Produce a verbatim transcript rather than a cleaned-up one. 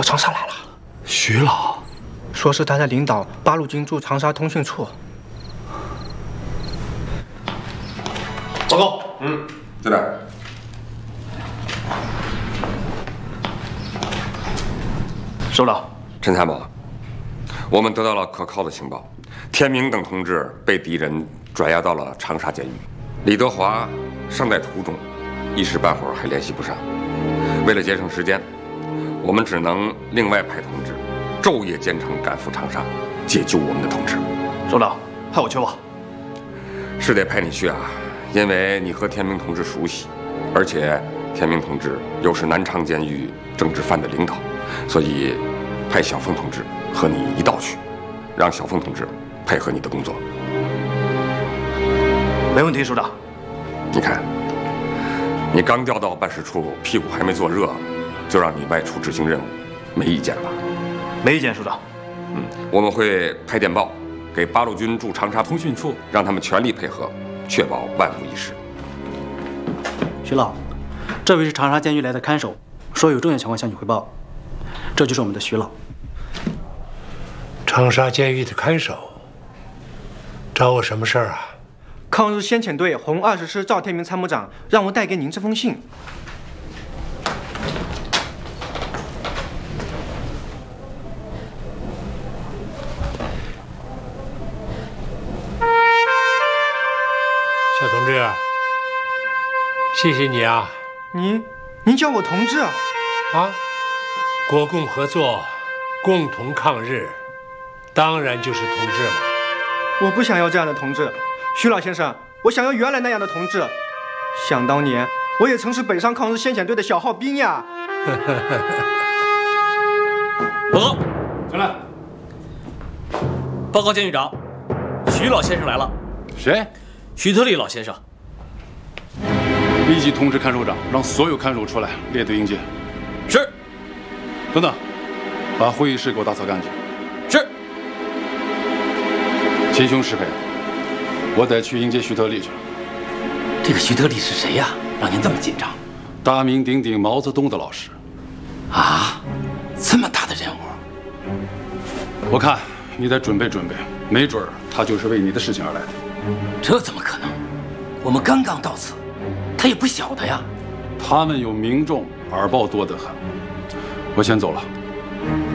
到长沙来了。 徐老， 说是他在领导八路军驻长沙通讯处。 报告。 嗯，进来。 收到。 陈参谋，我们得到了可靠的情报，田明等同志被敌人转押到了长沙监狱，李德华尚在途中，一时半会儿还联系不上。为了节省时间，我们只能另外派同志，昼夜兼程赶赴长沙，解救我们的同志。 收到，派我去吧。 是得派你去啊，因为你和田明同志熟悉，而且田明同志又是南昌监狱政治犯的领导，所以派小凤同志和你一道去，让小凤同志配合你的工作。 没问题，首长。 你看，你刚调到办事处，屁股还没坐热，就让你外出执行任务，没意见吧？ 没意见，首长。 嗯，我们会派电报给八路军驻长沙通讯处，让他们全力配合，确保万无一失。 徐老，这位是长沙监狱来的看守，说有重要情况向你汇报。这就是我们的徐老。 长沙监狱的看守，找我什么事儿啊？ 抗日先遣队红二十师赵天明参谋长让我带给您这封信。 小同志，谢谢你啊！ 您，您叫我同志啊？ 啊，国共合作，共同抗日，当然就是同志嘛。 我不想要这样的同志，徐老先生，我想要原来那样的同志。想当年，我也曾是北上抗日先遣队的小号兵呀。 报告， 进来。 报告监狱长，徐老先生来了。 谁？ 徐特立老先生。 立即通知看守长，让所有看守出来列队迎接。 是。 等等，把会议室给我打扫干净。 是。 秦兄失陪，我得去迎接徐特立去了。 这个徐特立是谁呀？让您这么紧张？ 大名鼎鼎毛泽东的老师。 啊，这么大的人物。 我看你得准备准备，没准儿他就是为你的事情而来的。 这怎么可能？我们刚刚到此，他也不晓得呀。 他们有民众，耳报多得很。我先走了。